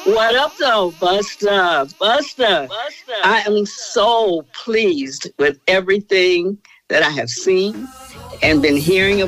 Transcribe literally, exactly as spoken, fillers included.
What up, though, Buster? Buster, I am so pleased with everything that I have seen and been hearing